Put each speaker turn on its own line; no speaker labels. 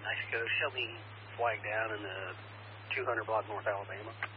Mexico. Show me flag down in the 200 block North Alabama.